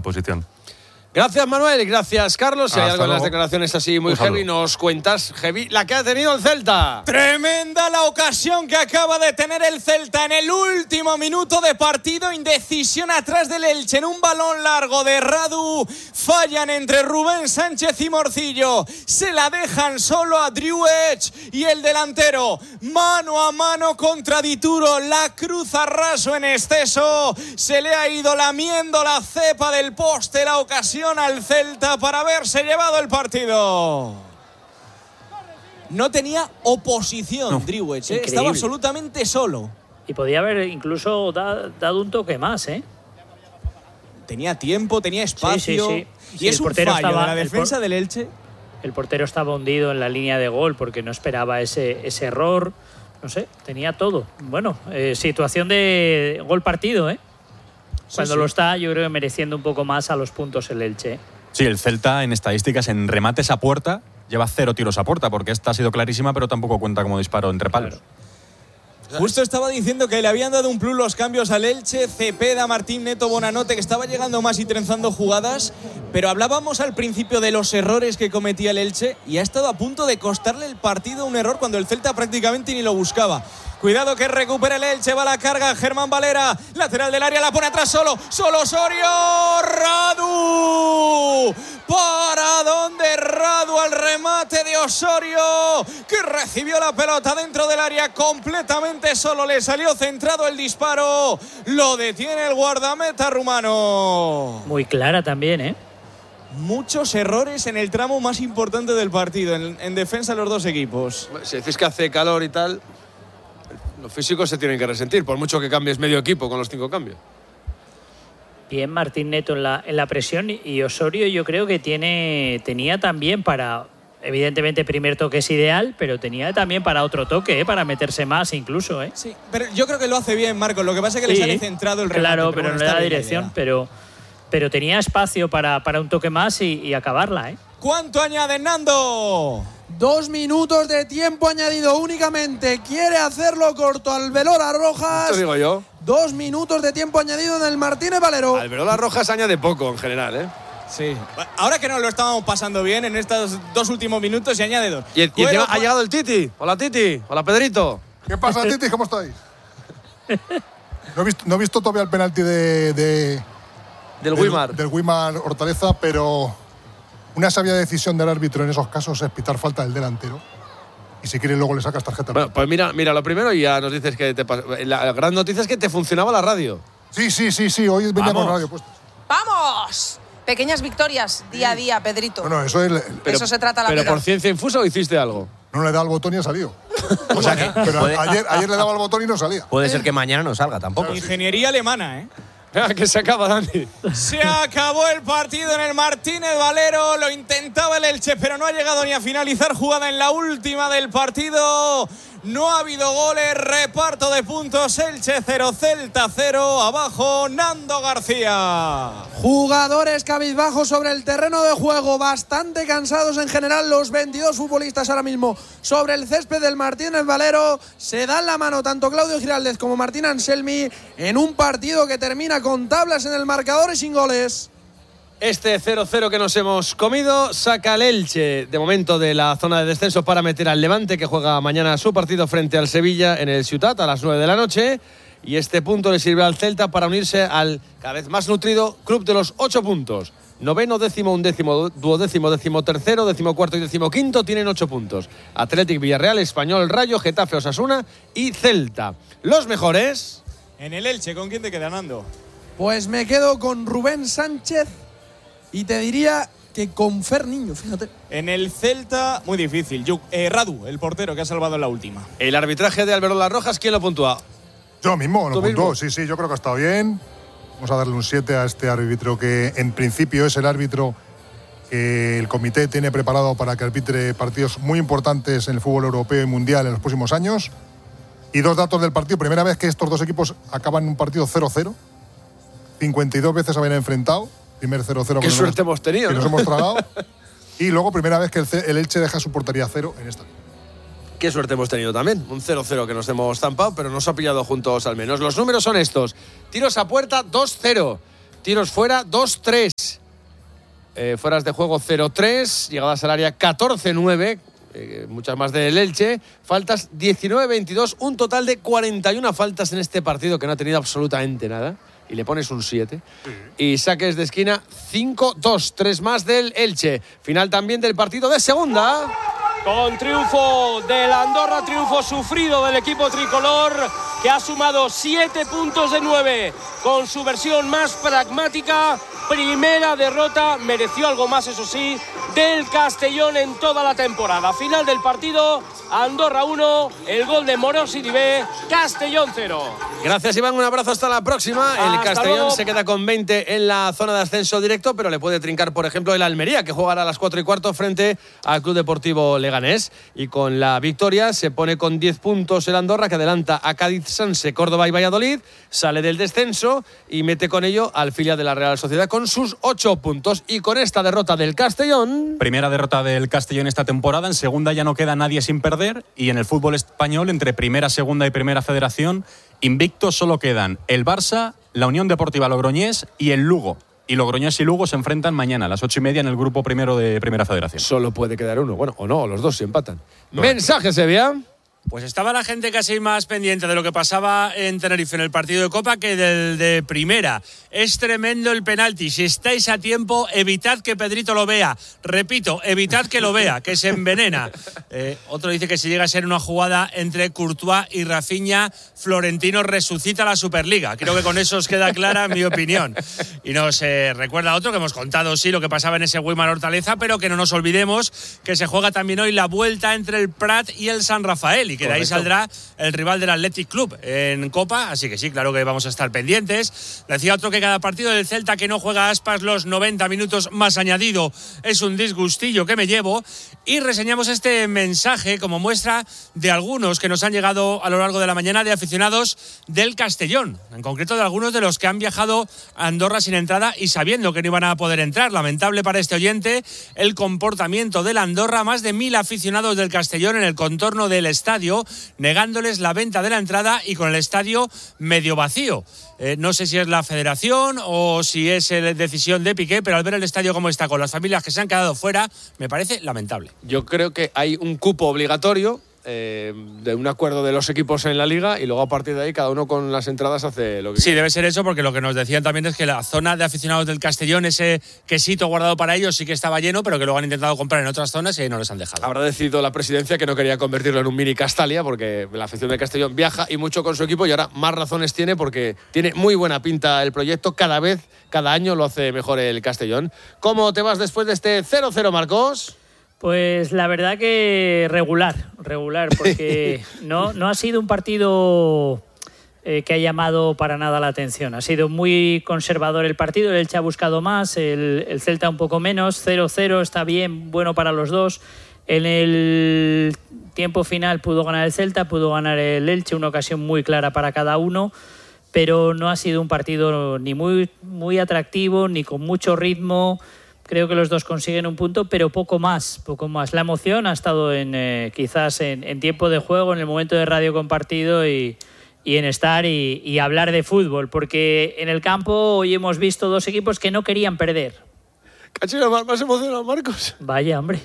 posición. Gracias, Manuel, y gracias, Carlos. Si hay algo en las declaraciones así muy heavy, nos cuentas, heavy, la que ha tenido el Celta. Tremenda la ocasión que acaba de tener el Celta en el último minuto de partido. Indecisión atrás del Elche en un balón largo de Radu. Fallan entre Rubén Sánchez y Morcillo. Se la dejan solo a Drew Edge y el delantero. Mano a mano contra Dituro. La cruza raso en exceso. Se le ha ido lamiendo la cepa del poste la ocasión al Celta para haberse llevado el partido. No tenía oposición, Drew Edge, estaba absolutamente solo. Y podía haber incluso dado un toque más, ¿eh? Tenía tiempo, tenía espacio. Sí. Y es un fallo de la defensa del Elche. El portero estaba hundido en la línea de gol porque no esperaba ese error. No sé, tenía todo. Bueno, situación de gol partido, ¿eh? Cuando lo está, yo creo que mereciendo un poco más a los puntos el Elche. Sí, el Celta en estadísticas, en remates a puerta, lleva 0 tiros a puerta, porque esta ha sido clarísima, pero tampoco cuenta como disparo entre palos. Claro. Justo estaba diciendo que le habían dado un plus los cambios al Elche, Cepeda, Martín Neto, Bonanote, que estaba llegando más y trenzando jugadas, pero hablábamos al principio de los errores que cometía el Elche y ha estado a punto de costarle el partido un error cuando el Celta prácticamente ni lo buscaba. Cuidado que recupera el Elche, va la carga, Germán Valera, lateral del área, la pone atrás solo Osorio, Radu, ¿para dónde Radu al remate de Osorio, que recibió la pelota dentro del área completamente solo, le salió centrado el disparo, lo detiene el guardameta rumano. Muy clara también, ¿eh? Muchos errores en el tramo más importante del partido, en defensa de los dos equipos. Si decís que hace calor y tal, los físicos se tienen que resentir, por mucho que cambies medio equipo con los 5 cambios. Bien Martín Neto en la presión y Osorio yo creo que tenía también para, evidentemente primer toque es ideal, pero tenía también para otro toque, para meterse más incluso. Sí, pero yo creo que lo hace bien, Marcos, lo que pasa es que le sale centrado el remate. Claro, pero no le da dirección, pero tenía espacio para un toque más y acabarla, ¿eh? ¿Cuánto añade Nando? 2 minutos de tiempo añadido únicamente. Quiere hacerlo corto Alberola Rojas. Esto digo yo. 2 minutos de tiempo añadido en el Martínez Valero. Alberola Rojas añade poco en general, ¿eh? Sí. Ahora que nos lo estábamos pasando bien en estos 2 últimos minutos, se añade 2. Y encima ha llegado el Titi. Hola, Titi. Hola, Pedrito. ¿Qué pasa, Titi? ¿Cómo estáis? No he visto todavía el penalti del Wimar. Del Wimar Hortaleza, pero una sabia decisión del árbitro en esos casos es pitar falta del delantero. Y si quieres luego le sacas tarjeta. Bueno, pues mira lo primero y ya nos dices que la gran noticia es que te funcionaba la radio. Sí. Hoy venía con radio puesta. ¡Vamos! Pequeñas victorias día a día, Pedrito. Bueno, eso es. Eso se trata la vida. ¿Pero por ciencia infusa o hiciste algo? No le da al botón y ha salido. O sea que pero ayer le daba al botón y no salía. Puede ser que mañana no salga tampoco. Ingeniería alemana, ¿eh? Que se acaba, Dani. Se acabó el partido en el Martínez Valero. Lo intentaba el Elche, pero no ha llegado ni a finalizar jugada en la última del partido. No ha habido goles. Reparto de puntos. Elche 0, Celta 0. Abajo, Nando García. Jugadores cabizbajos sobre el terreno de juego. Bastante cansados en general los 22 futbolistas ahora mismo sobre el césped del Martínez Valero. Se dan la mano tanto Claudio Giraldez como Martín Anselmi en un partido que termina con tablas en el marcador y sin goles. Este 0-0 que nos hemos comido saca al Elche de momento de la zona de descenso para meter al Levante, que juega mañana su partido frente al Sevilla en el Ciutat a las 9 de la noche. Y este punto le sirve al Celta para unirse al cada vez más nutrido club de los 8 puntos. Noveno, décimo, undécimo, duodécimo, decimotercero, decimocuarto y decimoquinto tienen 8 puntos. Athletic, Villarreal, Español, Rayo, Getafe, Osasuna y Celta. Los mejores en el Elche. ¿Con quién te queda, Nando? Pues me quedo con Rubén Sánchez y te diría que con Fer Niño, fíjate. En el Celta, muy difícil. Radu, el portero que ha salvado en la última. El arbitraje de Alberola Rojas, ¿quién lo puntúa? Yo mismo lo puntúo. Sí, yo creo que ha estado bien. Vamos a darle un 7 a este árbitro que en principio es el árbitro que el comité tiene preparado para que arbitre partidos muy importantes en el fútbol europeo y mundial en los próximos años. Y 2 datos del partido. Primera vez que estos 2 equipos acaban un partido 0-0. 52 veces habían enfrentado. Primer 0-0. Qué suerte hemos tenido, que ¿no? nos hemos tragado. Y luego primera vez que el Elche deja su portería 0 en esta. Qué suerte hemos tenido también. Un 0-0 que nos hemos zampado, pero nos ha pillado juntos al menos. Los números son estos. Tiros a puerta 2-0. Tiros fuera, 2-3. Fueras de juego, 0-3. Llegadas al área, 14-9. Muchas más del Elche. Faltas, 19-22. Un total de 41 faltas en este partido que no ha tenido absolutamente nada. Y le pones un 7. Y saques de esquina, 5-2. 3 más del Elche. Final también del partido de segunda. Con triunfo del Andorra, triunfo sufrido del equipo tricolor, que ha sumado 7 puntos de 9 con su versión más pragmática. Primera derrota, mereció algo más, eso sí, del Castellón en toda la temporada. Final del partido, Andorra 1, el gol de Moros y Dibé, Castellón 0. Gracias, Iván, un abrazo, hasta la próxima. El Castellón luego. se queda con 20 en la zona de ascenso directo, pero le puede trincar, por ejemplo, el Almería, que jugará a las 4:15 frente al Club Deportivo Leganés. Y con la victoria se pone con 10 puntos el Andorra, que adelanta a Cádiz, Sanse, Córdoba y Valladolid, sale del descenso y mete con ello al filial de la Real Sociedad con sus 8 puntos. Y con esta derrota del Castellón... Primera derrota del Castellón esta temporada. En segunda ya no queda nadie sin perder. Y en el fútbol español, entre primera, segunda y primera federación, invictos solo quedan el Barça, la Unión Deportiva Logroñés y el Lugo. Y Logroñés y Lugo se enfrentan mañana a las 8:30 en el grupo primero de Primera Federación. Solo puede quedar uno. Bueno, o no, los dos se empatan. Mensaje, Sevilla. Pues estaba la gente casi más pendiente de lo que pasaba en Tenerife en el partido de Copa que del de Primera. Es tremendo el penalti. Si estáis a tiempo, evitad que Pedrito lo vea. Repito, evitad que lo vea, que se envenena. Otro dice que si llega a ser una jugada entre Courtois y Rafinha, Florentino resucita la Superliga. Creo que con eso os queda clara mi opinión. Y nos recuerda otro que hemos contado, sí, lo que pasaba en ese Weimar Hortaleza, pero que no nos olvidemos que se juega también hoy la vuelta entre el Prat y el San Rafael. Y que de ahí saldrá el rival del Athletic Club en Copa, así que sí, claro que vamos a estar pendientes. Decía otro que cada partido del Celta que no juega Aspas los 90 minutos más añadido es un disgustillo que me llevo. Y reseñamos este mensaje como muestra de algunos que nos han llegado a lo largo de la mañana de aficionados del Castellón, en concreto de algunos de los que han viajado a Andorra sin entrada y sabiendo que no iban a poder entrar. Lamentable para este oyente el comportamiento del Andorra. Más de 1000 aficionados del Castellón en el contorno del estadio, negándoles la venta de la entrada y con el estadio medio vacío. No sé si es la federación o si es decisión de Piqué, pero al ver el estadio como está, con las familias que se han quedado fuera, me parece lamentable. Yo creo que hay un cupo obligatorio de un acuerdo de los equipos en la liga y luego a partir de ahí cada uno con las entradas hace lo que sí, debe ser eso, porque lo que nos decían también es que la zona de aficionados del Castellón, ese quesito guardado para ellos, sí que estaba lleno, pero que luego han intentado comprar en otras zonas y ahí no les han dejado. Habrá decidido la presidencia que no quería convertirlo en un mini Castalia, porque la afición del Castellón viaja y mucho con su equipo y ahora más razones tiene porque tiene muy buena pinta el proyecto. Cada año lo hace mejor el Castellón. ¿Cómo te vas después de este 0-0, Marcos? Pues la verdad que regular, porque no ha sido un partido que ha llamado para nada la atención. Ha sido muy conservador el partido, el Elche ha buscado más, el Celta un poco menos. 0-0 está bien, bueno para los dos. En el tiempo final pudo ganar el Celta, pudo ganar el Elche, una ocasión muy clara para cada uno, pero no ha sido un partido ni muy atractivo, ni con mucho ritmo. Creo que los dos consiguen un punto, pero poco más. La emoción ha estado quizás en tiempo de juego, en el momento de radio compartido y en estar y hablar de fútbol, porque en el campo hoy hemos visto dos equipos que no querían perder. Cachino, más emocionado, Marcos. Vaya, hombre.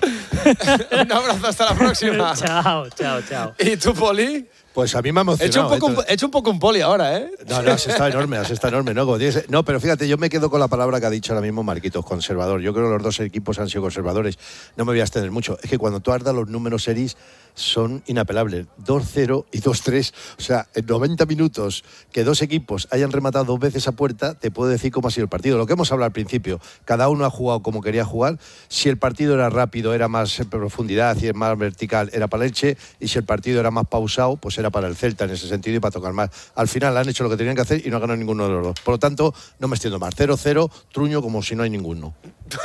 Un abrazo, hasta la próxima. Chao. ¿Y tú, Poli? Pues a mí me ha emocionado. He hecho un poco un Poli ahora, ¿eh? No, has estado enorme, ¿no? No, pero fíjate, yo me quedo con la palabra que ha dicho ahora mismo Marquitos, conservador. Yo creo que los dos equipos han sido conservadores. No me voy a extender mucho. Es que cuando tú has dado los números series son inapelables. 2-0 y 2-3. O sea, en 90 minutos que dos equipos hayan rematado 2 veces a puerta, te puedo decir cómo ha sido el partido. Lo que hemos hablado al principio, cada uno ha jugado como quería jugar. Si el partido era rápido, era más en profundidad y más vertical, era para el Elche. Y si el partido era más pausado, pues era para el Celta en ese sentido y para tocar más. Al final han hecho lo que tenían que hacer y no ha ganado ninguno de los dos. Por lo tanto, no me extiendo más. 0-0, truño como si no hay ninguno.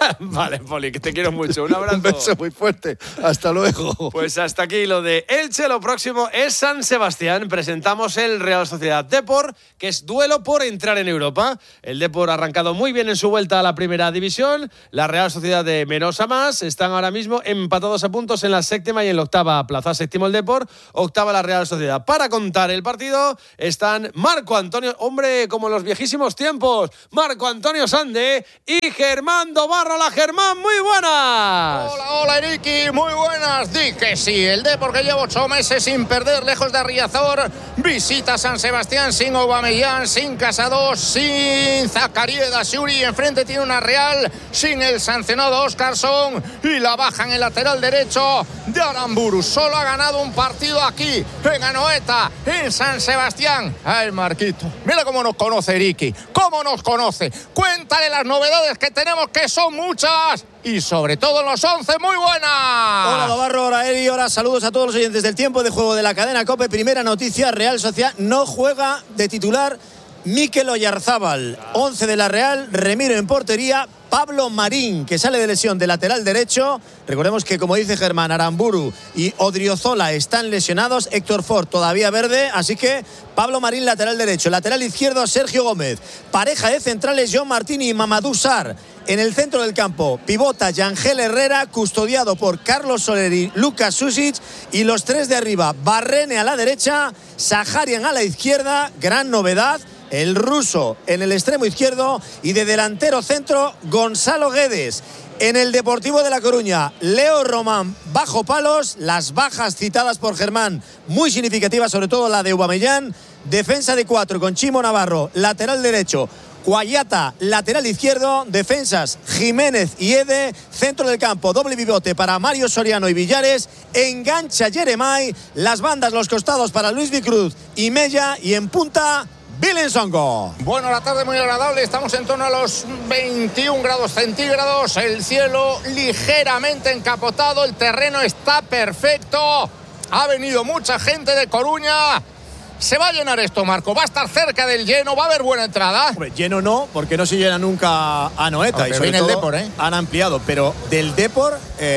Vale, Poli, que te quiero mucho. Un abrazo. Un beso muy fuerte. Hasta luego. Pues hasta aquí lo de Elche. Lo próximo es San Sebastián. Presentamos el Real Sociedad Depor, que es duelo por entrar en Europa. El Depor ha arrancado muy bien en su vuelta a la primera división. La Real Sociedad de menos a más están ahora mismo empatados a puntos en la séptima y en la octava plaza. Séptimo el Depor, octava la Real Sociedad. Para contar el partido están Marco Antonio, hombre, como en los viejísimos tiempos, Marco Antonio Sande y Germán Dobarro. Hola, Germán, muy buenas. Hola, Eriki, muy buenas. Di que sí, el Depor que lleva 8 meses sin perder, lejos de Riazor, visita San Sebastián sin Aubameyang, sin Casado, sin Zacarieda Suri, enfrente tiene una Real, sin el sancionado Óscarson y la baja en el lateral derecho de Aramburu. Solo ha ganado un partido aquí, en Anoeta, en San Sebastián. Ay, Marquito, mira cómo nos conoce Eriki, cómo nos conoce. Cuéntale las novedades que tenemos, que son muchas, y sobre todo en los 11, muy buenas. Hola, Dobarro, hola, Eri, hola, saludos a todos los oyentes del tiempo de juego de la cadena COPE. Primera noticia, Real Sociedad no juega de titular Mikel Oyarzábal. 11 de la Real, Remiro en portería, Pablo Marín, que sale de lesión de lateral derecho. Recordemos que, como dice Germán, Aramburu y Odriozola están lesionados. Héctor Ford todavía verde, así que Pablo Marín, lateral derecho. Lateral izquierdo, Sergio Gómez. Pareja de centrales, John Martini y Mamadou Sarr. En el centro del campo, pivota Yangel Herrera, custodiado por Carlos Soler y Lucas Susic. Y los tres de arriba, Barrene a la derecha, Saharian a la izquierda. Gran novedad, el ruso en el extremo izquierdo, y de delantero centro Gonzalo Guedes. En el Deportivo de La Coruña, Leo Román bajo palos. Las bajas citadas por Germán muy significativas, sobre todo la de Aubameyang. Defensa de 4 con Chimo Navarro, lateral derecho, Guayata, lateral izquierdo. Defensas, Jiménez y Ede. Centro del campo, doble pivote para Mario Soriano y Villares. Engancha Jeremai. Las bandas, los costados para Luis Vicruz y Mella. Y en punta, Vilensongo. Bueno, la tarde muy agradable, estamos en torno a los 21 grados centígrados, el cielo ligeramente encapotado, el terreno está perfecto, ha venido mucha gente de Coruña. ¿Se va a llenar esto, Marco? ¿Va a estar cerca del lleno? ¿Va a haber buena entrada? Hombre, lleno no, porque no se llena nunca Anoeta. Y sobre viene todo el Depor, han ampliado, pero del Depor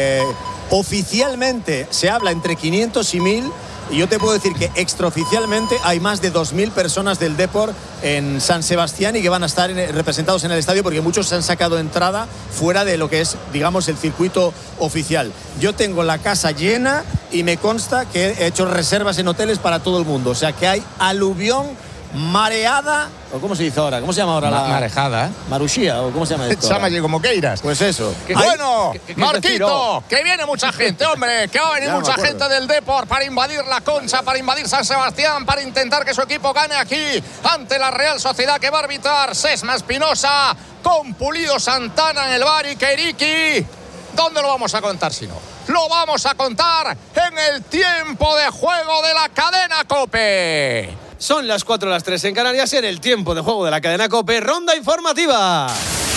oficialmente se habla entre 500 y 1000. Y yo te puedo decir que extraoficialmente hay más de 2000 personas del Depor en San Sebastián y que van a estar representados en el estadio, porque muchos se han sacado entrada fuera de lo que es, digamos, el circuito oficial. Yo tengo la casa llena y me consta que he hecho reservas en hoteles para todo el mundo. O sea que hay aluvión, mareada, o ¿cómo se dice ahora? ¿Cómo se llama ahora? Marejada, ¿eh? Maruxía, o ¿cómo se llama esto? Chámale como queiras. Pues eso. Bueno, Marquito, que viene mucha gente, hombre, que va a venir mucha gente del Depor para invadir la Concha, para invadir San Sebastián, para intentar que su equipo gane aquí ante la Real Sociedad, que va a arbitrar Sesma Espinosa con Pulido Santana en el bar. Y que Eriki, ¿dónde lo vamos a contar si no? Lo vamos a contar en el tiempo de juego de la cadena COPE. Son las 4 a las 3 en Canarias, en el tiempo de juego de la cadena COPE. Ronda informativa.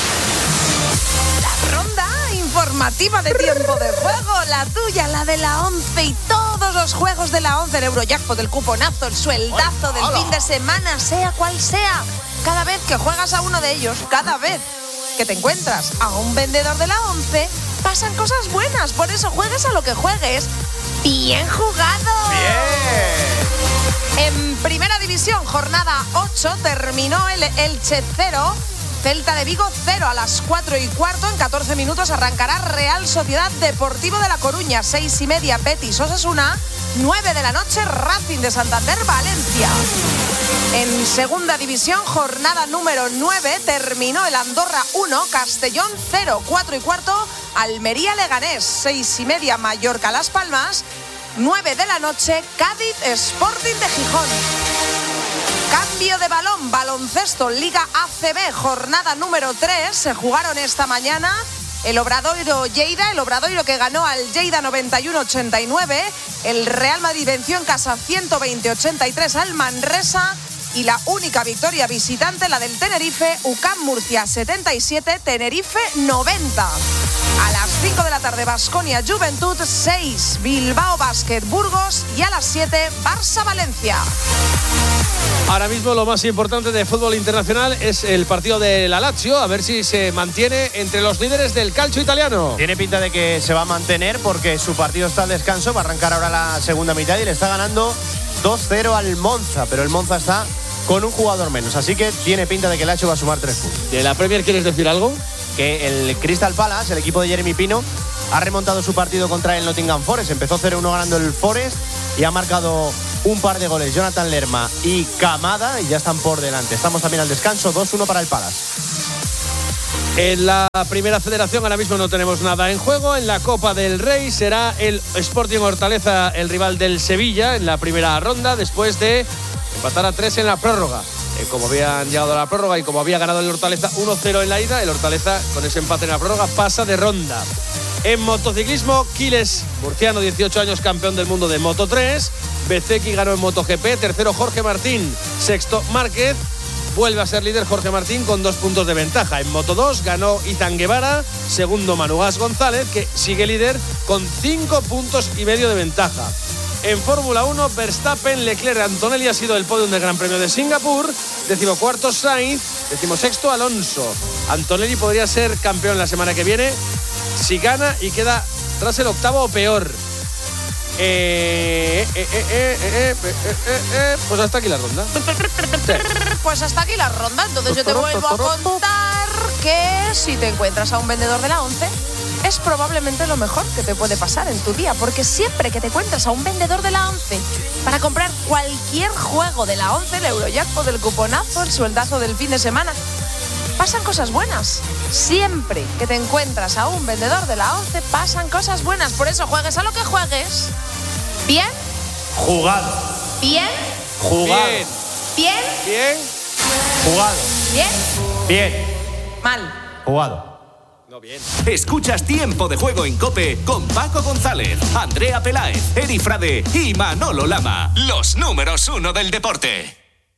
La ronda informativa de tiempo de juego, la tuya, la de la 11 y todos los juegos de la 11, el Eurojackpot, el cuponazo, el sueldazo del fin de semana, sea cual sea. Cada vez que juegas a uno de ellos, cada vez que te encuentras a un vendedor de la 11, pasan cosas buenas. Por eso juegues a lo que juegues. ¡Bien jugado! ¡Bien! En Primera División, jornada 8, terminó el Elche 0, Celta de Vigo 0. A las 4:15, en 14 minutos, arrancará Real Sociedad Deportivo de La Coruña. 6:30, Betis Osasuna. 9 de la noche, Racing de Santander, Valencia. En Segunda División, jornada número 9, terminó el Andorra 1, Castellón 0. 4:15, Almería Leganés. 6:30, Mallorca Las Palmas. 9 de la noche, Cádiz Sporting de Gijón. Cambio de balón, baloncesto, Liga ACB, jornada número 3. Se jugaron esta mañana el Obradoiro Lleida, el Obradoiro que ganó al Lleida 91-89. El Real Madrid venció en casa 120-83 al Manresa. Y la única victoria visitante, la del Tenerife, UCAM Murcia 77, Tenerife 90. A las 5 de la tarde, Baskonia Juventud 6, Bilbao Basket Burgos, y a las 7, Barça Valencia. Ahora mismo lo más importante de fútbol internacional es el partido de la Lazio, a ver si se mantiene entre los líderes del calcio italiano. Tiene pinta de que se va a mantener porque su partido está al descanso, va a arrancar ahora la segunda mitad y le está ganando 2-0 al Monza, pero el Monza está con un jugador menos, así que tiene pinta de que el Lazio va a sumar 3 puntos. ¿De la Premier quieres decir algo? Que el Crystal Palace, el equipo de Jeremy Pino, ha remontado su partido contra el Nottingham Forest. Empezó 0-1 ganando el Forest y ha marcado un par de goles Jonathan Lerma y Kamada y ya están por delante. Estamos también al descanso, 2-1 para el Palace. En la primera federación ahora mismo no tenemos nada en juego. En la Copa del Rey será el Sporting Hortaleza el rival del Sevilla en la primera ronda después de empatar a 3 en la prórroga. Como habían llegado a la prórroga y como había ganado el Hortaleza 1-0 en la ida, el Hortaleza con ese empate en la prórroga pasa de ronda. En motociclismo, Quiles, murciano, 18 años, campeón del mundo de Moto3. Bezeki ganó en MotoGP. Tercero, Jorge Martín. Sexto, Márquez. Vuelve a ser líder Jorge Martín con 2 puntos de ventaja. En Moto2 ganó Izan Guevara. Segundo, Manugas González, que sigue líder con 5,5 puntos de ventaja. En Fórmula 1, Verstappen, Leclerc, Antonelli ha sido el podium del Gran Premio de Singapur. 14º Sainz, 16º Alonso. Antonelli podría ser campeón la semana que viene si gana y queda Russell octavo o peor. Pues hasta aquí la ronda. Pues hasta aquí la ronda. Entonces yo te vuelvo a contar que si te encuentras a un vendedor de la 11, es probablemente lo mejor que te puede pasar en tu día, porque siempre que te encuentras a un vendedor de la 11 para comprar cualquier juego de la 11, el Eurojackpot, el cuponazo, el sueldazo del fin de semana, pasan cosas buenas. Siempre que te encuentras a un vendedor de la 11 pasan cosas buenas. Por eso juegues a lo que juegues. Bien. Jugado. Bien. Jugado. Bien. Bien. Jugado. Bien. Bien. Mal. Jugado. No, bien. Escuchas Tiempo de Juego en COPE con Paco González, Andrea Peláez, Eri Frade y Manolo Lama. Los números 1 del deporte.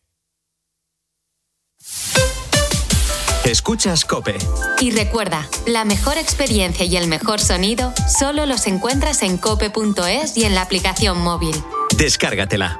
Escuchas COPE. Y recuerda, la mejor experiencia y el mejor sonido solo los encuentras en cope.es y en la aplicación móvil. Descárgatela.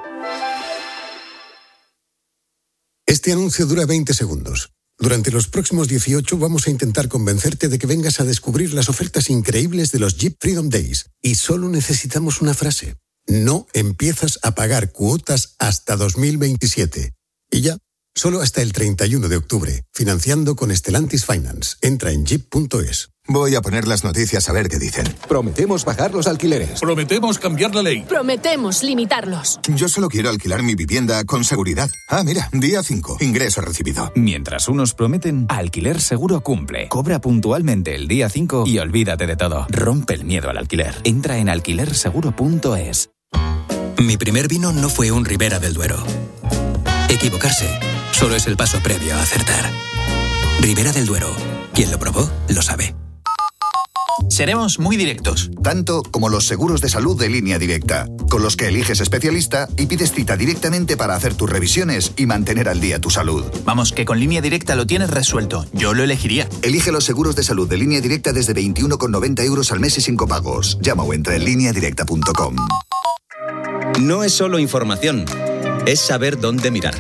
Este anuncio dura 20 segundos. Durante los próximos 18 vamos a intentar convencerte de que vengas a descubrir las ofertas increíbles de los Jeep Freedom Days. Y solo necesitamos una frase. No empiezas a pagar cuotas hasta 2027. Y ya. Solo hasta el 31 de octubre, financiando con Stellantis Finance. Entra en jeep.es. Voy a poner las noticias a ver qué dicen. Prometemos bajar los alquileres. Prometemos cambiar la ley. Prometemos limitarlos. Yo solo quiero alquilar mi vivienda con seguridad. Ah, mira, día 5, ingreso recibido. Mientras unos prometen, Alquiler Seguro cumple. Cobra puntualmente el día 5 y olvídate de todo. Rompe el miedo al alquiler. Entra en alquilerseguro.es. Mi primer vino no fue un Ribera del Duero. Equivocarse solo es el paso previo a acertar. Ribera del Duero. Quien lo probó, lo sabe. Seremos muy directos. Tanto como los seguros de salud de Línea Directa, con los que eliges especialista y pides cita directamente para hacer tus revisiones y mantener al día tu salud. Vamos, que con Línea Directa lo tienes resuelto. Yo lo elegiría. Elige los seguros de salud de Línea Directa desde 21,90 € al mes y sin copagos. Llama o entra en lineadirecta.com. No es solo información, es saber dónde mirar.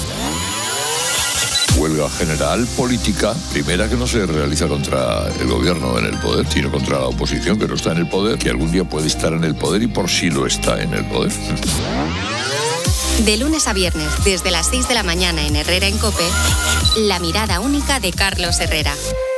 Huelga general política, primera que no se realiza contra el gobierno en el poder, sino contra la oposición que no está en el poder, que algún día puede estar en el poder y por sí lo está en el poder. De lunes a viernes, desde las 6 de la mañana en Herrera en COPE, la mirada única de Carlos Herrera.